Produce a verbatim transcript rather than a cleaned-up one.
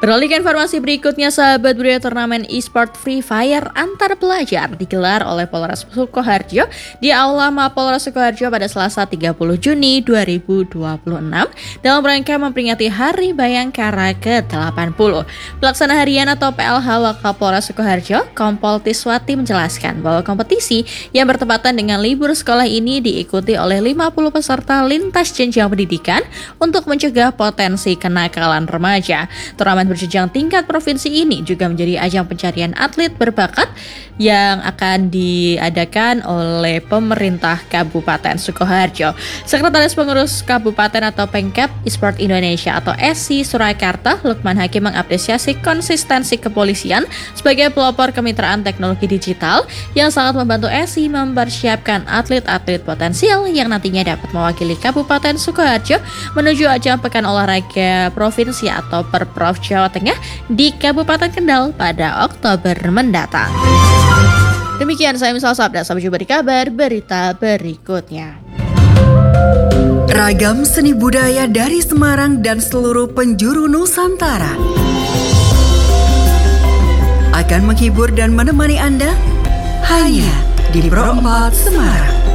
Beralih ke informasi berikutnya, sahabat budaya, turnamen e-sport Free Fire antar pelajar digelar oleh Polres Sukoharjo di Aula Mapolres Sukoharjo pada Selasa tiga puluh Juni dua ribu dua puluh enam dalam rangka memperingati Hari Bayangkara ke delapan puluh. Pelaksana harian atau P L H Wakapolres Sukoharjo, Kompol Tiswati, menjelaskan bahwa kompetisi yang bertepatan dengan libur sekolah ini diikuti oleh lima puluh peserta lintas jenjang pendidikan untuk mencegah potensi kenakalan remaja. Turnamen berjenjang tingkat provinsi ini juga menjadi ajang pencarian atlet berbakat yang akan diadakan oleh pemerintah Kabupaten Sukoharjo. Sekretaris Pengurus Kabupaten atau Pengkep Esport Indonesia atau S I Surakarta, Lukman Hakim, mengapresiasi konsistensi kepolisian sebagai pelopor kemitraan teknologi digital yang sangat membantu S I mempersiapkan atlet-atlet potensial yang nantinya dapat mewakili Kabupaten Sukoharjo menuju ajang Pekan Olahraga Provinsi atau Perprov Jawa Tengah di Kabupaten Kendal pada Oktober mendatang. Demikian saya Misal Sabda, sampai jumpa di kabar berita berikutnya. Ragam seni budaya dari Semarang dan seluruh penjuru Nusantara akan menghibur dan menemani Anda hanya di Pro empat Semarang.